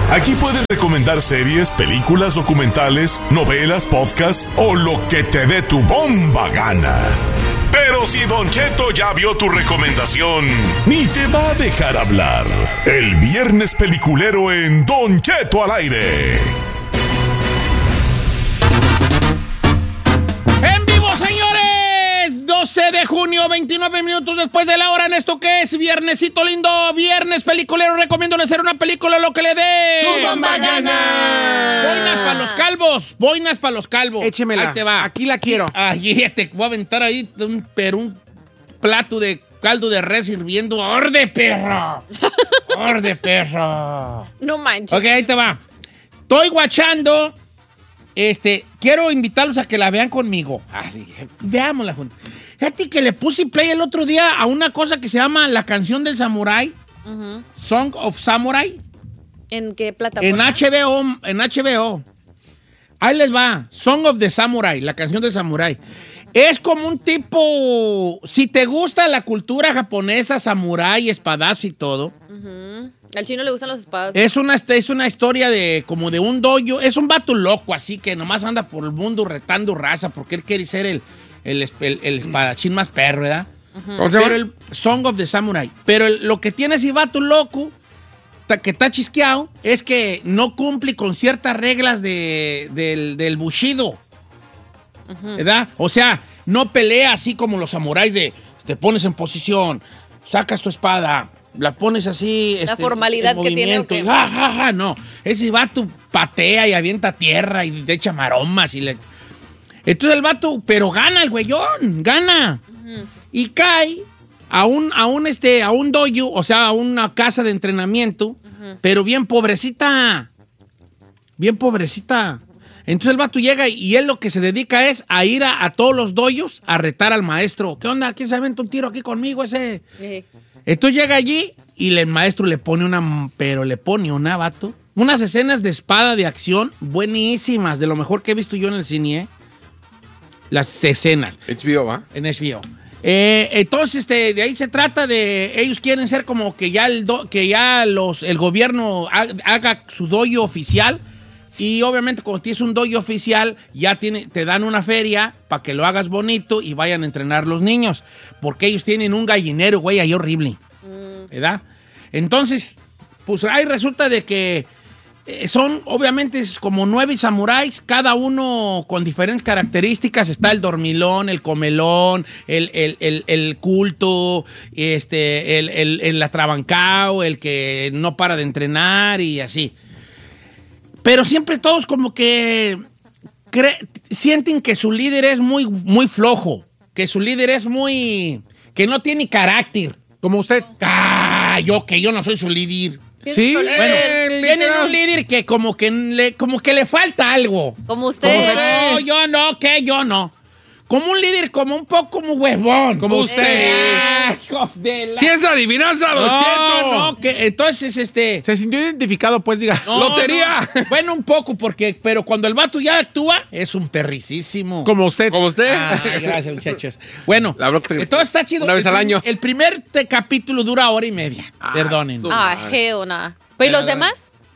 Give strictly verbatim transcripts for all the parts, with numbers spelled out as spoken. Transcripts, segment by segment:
Aquí puedes recomendar series, películas, documentales, novelas, podcasts o lo que te dé tu bomba gana. Pero si Don Cheto ya vio tu recomendación, ni te va a dejar hablar. El viernes peliculero en Don Cheto al aire. ¡En vivo, señores! doce de junio, veintinueve minutos después de la hora, en esto que es viernesito lindo, viernes peliculero. Recomiendo hacer una película, lo que le dé. ¡Tu bomba gana! Boinas para los calvos, boinas para los calvos. Échemela. Ahí te va. Aquí la quiero. Ahí te voy a aventar ahí un, pero un plato de caldo de res hirviendo. ¡Orde, perro! ¡Orde, perro! No manches. Ok, ahí te va. Estoy guachando. Este, quiero invitarlos a que la vean conmigo. Así, veámosla juntos. Fíjate que le puse play el otro día a una cosa que se llama La Canción del Samurái. Uh-huh. Song of Samurai. ¿En qué plataforma? En H B O, en H B O. Ahí les va. Song of the Samurai, La Canción del Samurái. Es como un tipo... Si te gusta la cultura japonesa, samurái, espadazo y todo... Uh-huh. Al chino le gustan los espadas. Es una, es una historia de como de un dojo. Es un vato loco, así que nomás anda por el mundo retando raza porque él quiere ser el, el, el, el espadachín más perro, ¿verdad? Uh-huh. Pero el Song of the Samurai. Pero el, lo que tiene ese vato loco, ta, que está chisqueado, es que no cumple con ciertas reglas de, del, del bushido. Uh-huh. ¿Verdad? O sea, no pelea así como los samuráis de te pones en posición, sacas tu espada, la pones así. La este, formalidad que tiene. Okay. Ja, ja, ja, no. Ese vato patea y avienta tierra y le echa maromas y le... Entonces el vato, pero gana el güeyón, gana. Uh-huh. Y cae a un, a un, este, a un dojo, o sea, a una casa de entrenamiento, uh-huh. pero bien pobrecita. Bien pobrecita. Entonces el vato llega y él lo que se dedica es a ir a, a todos los dojos a retar al maestro. ¿Qué onda? ¿Quién se aventa un tiro aquí conmigo ese? Uh-huh. Entonces llega allí y el maestro le pone una, pero le pone una, vato, unas escenas de espada de acción buenísimas, de lo mejor que he visto yo en el cine, ¿eh? Las escenas. H B O, ¿va? En H B O. Eh, entonces, este, de ahí se trata de, ellos quieren ser como que ya el, do, que ya los, el gobierno ha, haga su dojo oficial. Y obviamente cuando tienes un dojo oficial, ya tiene, te dan una feria para que lo hagas bonito y vayan a entrenar los niños. Porque ellos tienen un gallinero, güey, ahí horrible. Mm. ¿Verdad? Entonces, pues ahí resulta de que eh, son, obviamente, como nueve samuráis, cada uno con diferentes características. Está el dormilón, el comelón, el, el, el, el culto, este, el, el, el atrabancao, el que no para de entrenar y así. Pero siempre todos como que cre- sienten que su líder es muy, muy flojo, que su líder es muy... que no tiene carácter. Como usted. Ah, yo que yo no soy su líder. Sí. Bueno, Eh, tienen un líder que como que le, como que le falta algo. Como usted. No, yo no, que yo no. Como un líder, como un poco como huevón. Como usted. Ah, hijos de la... Si es adivinanza, Don No, Cheto. no, que entonces este... Se sintió identificado, pues, diga. No, Lotería. no. Bueno, un poco, porque, pero cuando el vato ya actúa, es un perricísimo. Como usted. Como usted. Ay, gracias, muchachos. Bueno, La bronca es que- entonces está chido. una vez El al prim- año. El primer te- capítulo dura hora y media. Perdonen. su- Ah, hell nah. ¿Pero y los demás?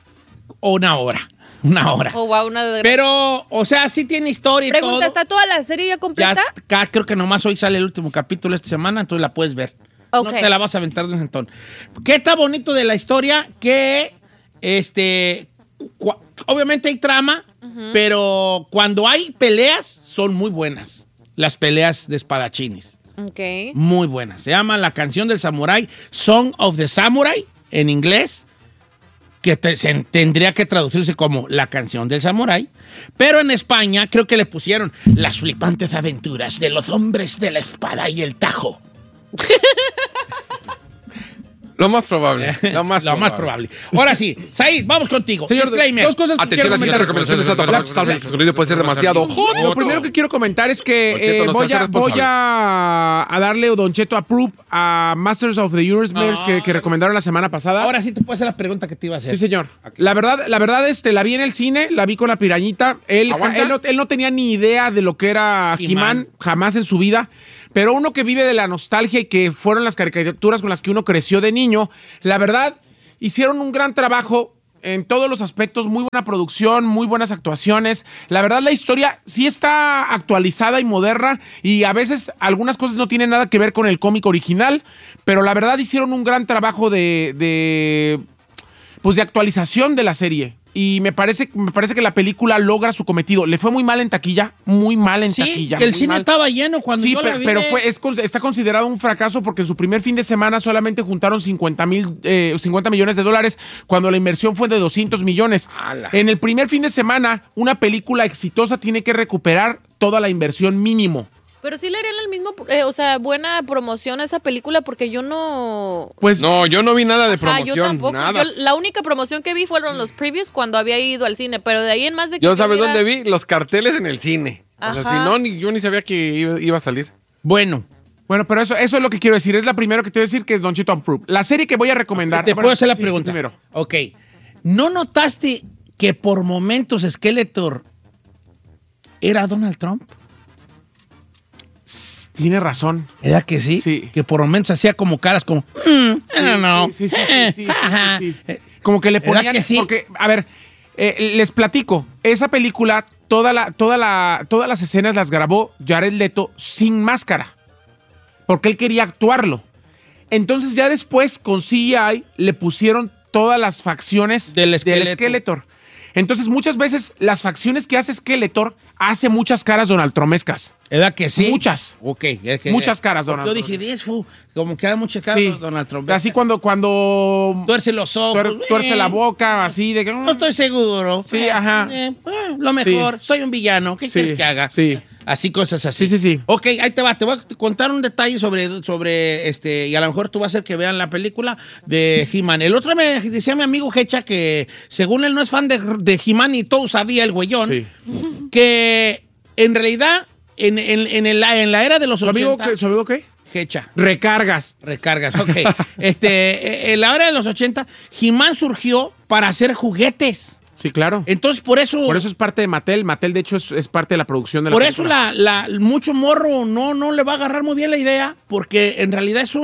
O una hora. Una hora. Oh, wow, una de... Pero, o sea, sí tiene historia y Pregunta, todo. ¿está toda la serie ya Ya, completa? ca- creo que nomás hoy sale el último capítulo esta semana, entonces la puedes ver. Ok. No te la vas a aventar de un sentón. ¿Qué está bonito de la historia? Que, este, cu- obviamente hay trama, uh-huh. pero cuando hay peleas, son muy buenas. Las peleas de espadachines. Ok. Muy buenas. Se llama La Canción del Samurái, Song of the Samurai, en inglés, que te- se, tendría que traducirse como La Canción del Samurái, pero en España creo que le pusieron Las flipantes aventuras de los hombres de la espada y el tajo. Lo más probable. Lo más Lo probable. más probable. Ahora sí, Said, vamos contigo. Señor, Disclaimer. dos cosas que Atención, quiero la siguiente comentar. recomendación es apta para que salve, que su contenido puede ser demasiado hot. Lo primero que quiero comentar es que Don Cheto, eh, no voy, se hace a, voy responsable. a, a darle Don Cheto approve a Masters of the Universe No. que, que recomendaron la semana pasada. Ahora sí te puedo hacer la pregunta que te iba a hacer. Sí, señor. La verdad, la verdad, este, la vi en el cine, la vi con la pirañita. Él, ¿Aguanta? él, no, él no tenía ni idea de lo que era He-Man. He-Man, jamás en su vida. Pero uno que vive de la nostalgia y que fueron las caricaturas con las que uno creció de niño, la verdad, hicieron un gran trabajo en todos los aspectos, muy buena producción, muy buenas actuaciones. La verdad, la historia sí está actualizada y moderna y a veces algunas cosas no tienen nada que ver con el cómic original, pero la verdad hicieron un gran trabajo de, de pues de actualización de la serie. Y me parece, me parece que la película logra su cometido. Le fue muy mal en taquilla, muy mal en sí, taquilla. el muy cine mal. estaba lleno cuando Sí, yo pero, la vi. pero fue, es, está considerado un fracaso porque en su primer fin de semana solamente juntaron cincuenta mil, eh, cincuenta millones de dólares cuando la inversión fue de doscientos millones. ¡Hala! En el primer fin de semana, una película exitosa tiene que recuperar toda la inversión mínimo. Pero sí le harían el mismo, eh, o sea, buena promoción a esa película porque yo no... Pues No, yo no vi nada de Ah, promoción, yo tampoco. nada. Yo, la única promoción que vi fueron los previews cuando había ido al cine, pero de ahí en más de que... Yo, ¿sabes tuviera- dónde vi? Los carteles en el cine. O sea, Ajá. si no, ni, yo ni sabía que iba, iba a salir. Bueno, Bueno, pero eso, eso es lo que quiero decir. Es la primera que te voy a decir que es Don Chito Approve. La serie que voy a recomendar. te Bueno, puedo hacer la sí, sí, pregunta. primero. Ok. ¿No notaste que por momentos Skeletor era Donald Trump? Tiene razón. ¿Era que sí? Sí. Que por momentos hacía como caras como... Mm, I don't know. Sí, sí, sí, sí, sí, sí, Ajá. sí, sí. Como que le ¿Verdad ponían... que sí? Porque, a ver, eh, les platico. Esa película, toda la, toda la, todas las escenas las grabó Jared Leto sin máscara. Porque él quería actuarlo. Entonces ya después con C G I le pusieron todas las facciones Del del esqueleto. Skeletor. Entonces muchas veces las facciones que hace Skeletor hace muchas caras Donald Trumescas. ¿Era que sí? Muchas. Ok. es que- Muchas caras, porque Donald Yo dije, Trump. diez, fu, como que hay muchas caras Sí. Donald Trump. Así cuando, cuando Tuerce los ojos. tuer- tuerce eh, la boca, así de que... No estoy seguro. Sí, Eh, ajá. eh, eh, lo mejor. Sí. Soy un villano. ¿Qué Sí, quieres que haga? sí. Así, cosas así. Sí, sí, sí. Ok, ahí te va. Te voy a contar un detalle sobre, sobre este, y a lo mejor tú vas a hacer que vean la película de He-Man. El otro me decía mi amigo Hecha que según él no es fan de, de He-Man y todo sabía el güeyón, Sí. que en realidad en, en, en, el- en la era de los ¿Su amigo, ochenta... qué, ¿Su amigo qué? Hecha. Recargas. Recargas, ok. este, eh, en la era de los ochenta, He-Man surgió para hacer juguetes. Sí, claro. Entonces, por eso... Por eso es parte de Mattel. Mattel, de hecho, es, es parte de la producción de la Por eso película. la, la, mucho morro no, no le va a agarrar muy bien la idea, porque en realidad es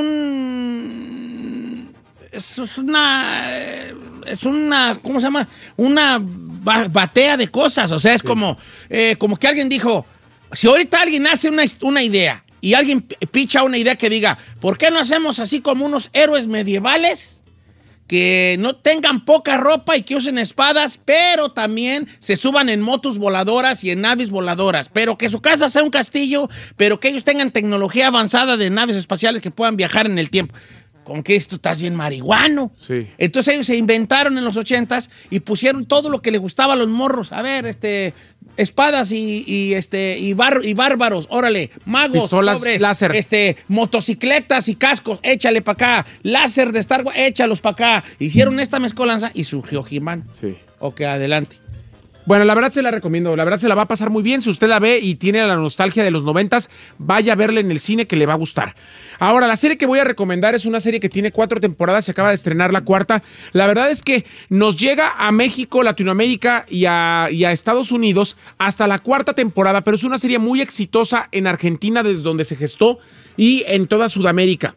un... Es, es una... Es una... ¿Cómo se llama? Una ba- batea de cosas. O sea, es como, eh, como que alguien dijo, si ahorita alguien hace una, una idea y alguien p- picha una idea que diga, ¿por qué no hacemos así como unos héroes medievales? Que no tengan poca ropa y que usen espadas, pero también se suban en motos voladoras y en naves voladoras. Pero que su casa sea un castillo, pero que ellos tengan tecnología avanzada de naves espaciales que puedan viajar en el tiempo. Con que esto estás bien marihuano. Sí. Entonces ellos se inventaron en los ochentas y pusieron todo lo que les gustaba a los morros. A ver, este, espadas y, y, este, y, bar- y bárbaros, órale, magos, Pistolas sobres, láser. este, motocicletas y cascos, échale para acá, láser de Star Wars, échalos para acá. Hicieron esta mezcolanza y surgió He-Man. Sí. Ok, adelante. Bueno, la verdad se la recomiendo. La verdad se la va a pasar muy bien. Si usted la ve y tiene la nostalgia de los noventas, vaya a verla en el cine que le va a gustar. Ahora, la serie que voy a recomendar es una serie que tiene cuatro temporadas. Se acaba de estrenar la cuarta. La verdad es que nos llega a México, Latinoamérica y a, y a Estados Unidos hasta la cuarta temporada, pero es una serie muy exitosa en Argentina, desde donde se gestó, y en toda Sudamérica.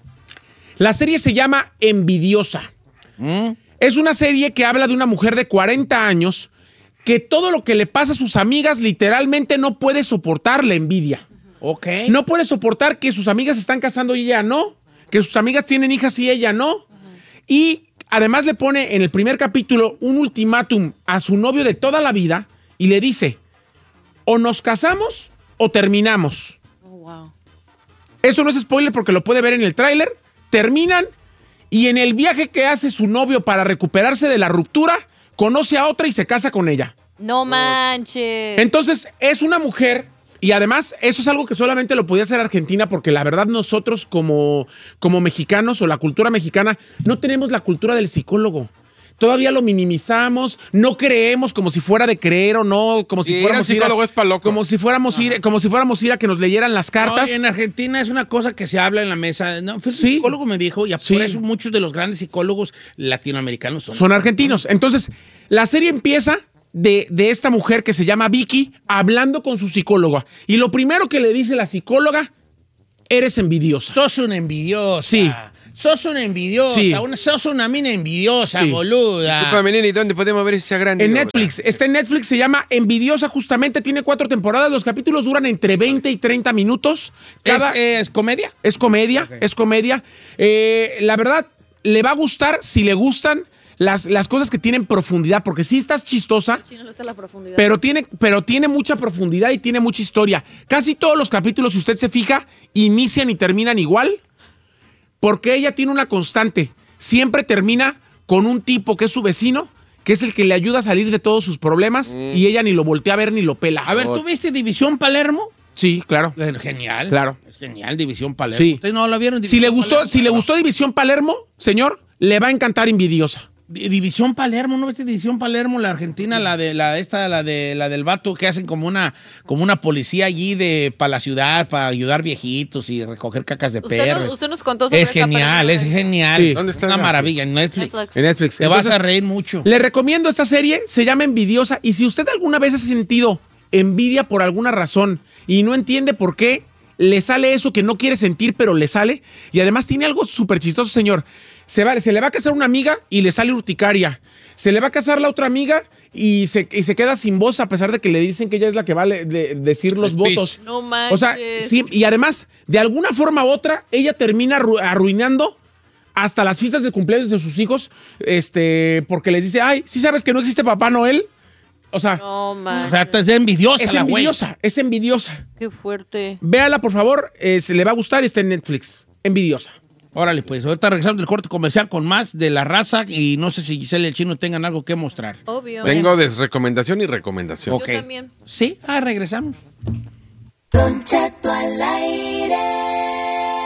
La serie se llama Envidiosa. Es una serie que habla de una mujer de cuarenta años que todo lo que le pasa a sus amigas literalmente no puede soportar la envidia. Ok. No puede soportar que sus amigas se están casando y ella no, que sus amigas tienen hijas y ella no. Y además le pone en el primer capítulo un ultimátum a su novio de toda la vida y le dice, o nos casamos o terminamos. Oh, wow. Eso no es spoiler porque lo puede ver en el tráiler. Terminan y en el viaje que hace su novio para recuperarse de la ruptura, conoce a otra y se casa con ella. No manches. Entonces, es una mujer, y además eso es algo que solamente lo podía hacer Argentina, porque la verdad nosotros como, como mexicanos o la cultura mexicana no tenemos la cultura del psicólogo. Todavía lo minimizamos, no creemos como si fuera de creer o no, como si Sí, fuéramos ir al ir a- psicólogo es pa' loco. como si fuéramos ir, como si fuéramos ir a que nos leyeran las cartas. No, en Argentina es una cosa que se habla en la mesa. No, fue un Sí. psicólogo me dijo, y Sí. por eso muchos de los grandes psicólogos latinoamericanos son. Son argentinos. Entonces, la serie empieza de, de esta mujer que se llama Vicky hablando con su psicóloga. Y lo primero que le dice la psicóloga, eres envidiosa. Sos un envidiosa. Sí. sos una envidiosa, Sí. una, sos una mina envidiosa, Sí. boluda. Disculpame, nene, ¿y dónde podemos ver esa grande? En obra? Netflix, está en Netflix, se llama Envidiosa, justamente tiene cuatro temporadas, los capítulos duran entre veinte y treinta minutos. Cada, ¿Es, es comedia? Es comedia, Ok. es comedia. Eh, la verdad, le va a gustar si le gustan las, las cosas que tienen profundidad, porque sí estás chistosa, Sí, no le gusta la profundidad. pero tiene, pero tiene mucha profundidad y tiene mucha historia. Casi todos los capítulos, si usted se fija, inician y terminan igual, porque ella tiene una constante. Siempre termina con un tipo que es su vecino, que es el que le ayuda a salir de todos sus problemas, y ella ni lo voltea a ver ni lo pela. A ver, ¿tú viste División Palermo? Sí, claro. Eh, Genial. Claro. Es genial, División Palermo. Sí. ¿Ustedes no la vieron? Si le División gustó, Palermo? si le gustó División Palermo, señor, le va a encantar Envidiosa. Di- División Palermo, ¿no viste División Palermo? La Argentina, la de la esta, la de la del vato que hacen como una, como una policía allí de para la ciudad, para ayudar viejitos y recoger cacas de Usted perros. nos, usted nos contó sobre Es esta genial, película. es genial. Sí. ¿Dónde está Una la- maravilla en Netflix. Netflix. En Netflix. Te vas Entonces, a reír mucho. le recomiendo esta serie, se llama Envidiosa, y si usted alguna vez ha sentido envidia por alguna razón y no entiende por qué, le sale eso que no quiere sentir, pero le sale, y además tiene algo súper chistoso, señor. Se, va, se le va a casar una amiga y le sale urticaria. Se le va a casar la otra amiga y se, y se queda sin voz a pesar de que le dicen que ella es la que va a le- de- decir los Speech. votos. No manches. O sea, sí, y además, de alguna forma u otra, ella termina arru- arruinando hasta las fiestas de cumpleaños de sus hijos, este, porque les dice, ay, ¿sí sabes que no existe Papá Noel? O sea, No O manches. sea, es envidiosa es la güey. envidiosa, es envidiosa. Qué fuerte. Véala, por favor, eh, se le va a gustar y está en Netflix. Envidiosa. Órale, pues, ahorita regresamos del corte comercial con más de la raza y no sé si Giselle y el Chino tengan algo que mostrar. Obvio. Tengo desrecomendación y recomendación. Ok. Yo también. Sí, ah, regresamos. Don Cheto al aire.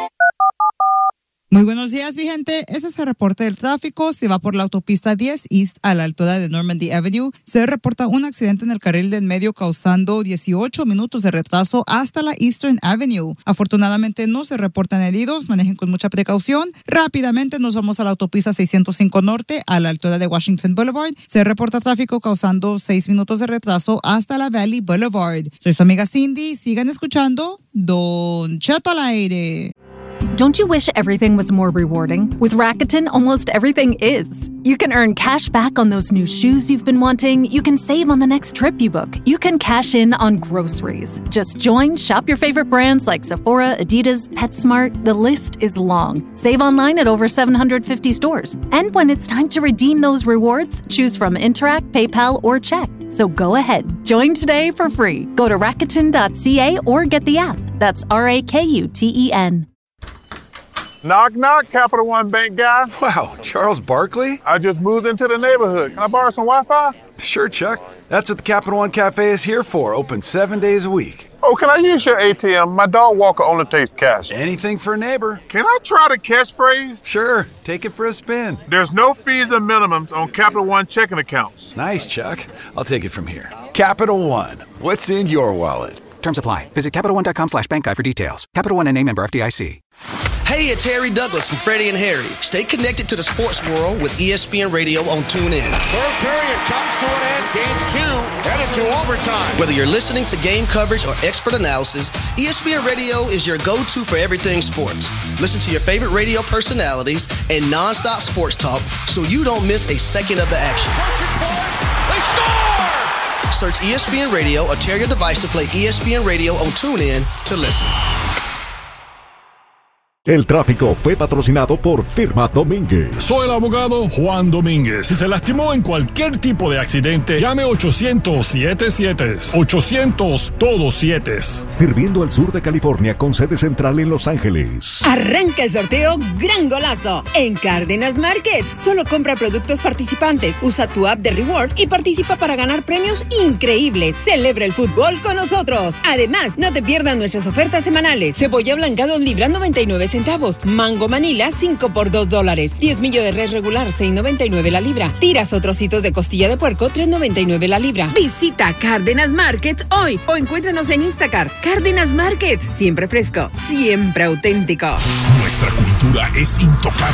Muy buenos días, mi gente. Este es el reporte del tráfico. Si va por la autopista diez East a la altura de Normandy Avenue, se reporta un accidente en el carril del medio causando dieciocho minutos de retraso hasta la Eastern Avenue. Afortunadamente no se reportan heridos. Manejen con mucha precaución. Rápidamente nos vamos a la autopista seiscientos cinco Norte a la altura de Washington Boulevard. Se reporta tráfico causando seis minutos de retraso hasta la Valley Boulevard. Soy su amiga Cindy. Sigan escuchando Don Cheto al aire. Don't you wish everything was more rewarding? With Rakuten, almost everything is. You can earn cash back on those new shoes you've been wanting. You can save on the next trip you book. You can cash in on groceries. Just join, shop your favorite brands like Sephora, Adidas, PetSmart. The list is long. Save online at over seven hundred fifty stores. And when it's time to redeem those rewards, choose from Interac, PayPal, or check. So go ahead. Join today for free. Go to Rakuten dot c a or get the app. That's R A K U T E N. Knock, knock, Capital One Bank guy. Wow, Charles Barkley? I just moved into the neighborhood. Can I borrow some Wi-Fi? Sure, Chuck. That's what the Capital One Cafe is here for, open seven days a week. Oh, can I use your A T M? My dog Walker only takes cash. Anything for a neighbor. Can I try the catchphrase? Sure, take it for a spin. There's no fees and minimums on Capital One checking accounts. Nice, Chuck. I'll take it from here. Capital One, what's in your wallet? Terms apply. Visit CapitalOne.com slash bank guide for details. Capital One N A member F D I C. Hey, it's Harry Douglas from Freddie and Harry. Stay connected to the sports world with E S P N Radio on TuneIn. Third period comes to an end. Game two headed to overtime. Whether you're listening to game coverage or expert analysis, E S P N Radio is your go-to for everything sports. Listen to your favorite radio personalities and nonstop sports talk so you don't miss a second of the action. They score! Search E S P N Radio or tear your device to play E S P N Radio on TuneIn to listen. El tráfico fue patrocinado por Firma Domínguez. Soy el abogado Juan Domínguez. Si se lastimó en cualquier tipo de accidente, llame ochocientos siete siete. ochocientos todos siete. Sirviendo al sur de California con sede central en Los Ángeles. Arranca el sorteo Gran Golazo en Cárdenas Market. Solo compra productos participantes, usa tu app de Reward y participa para ganar premios increíbles. Celebra el fútbol con nosotros. Además, no te pierdas nuestras ofertas semanales. Cebolla blanca dos libras noventa y nueve centavos. Mango Manila cinco por dos dólares. diez millo de res regular seis noventa y nueve la libra. Tiras o trocitos de costilla de puerco tres noventa y nueve la libra. Visita Cárdenas Market hoy o encuéntranos en Instacart. Cárdenas Market, siempre fresco, siempre auténtico. Nuestra cultura es intocable.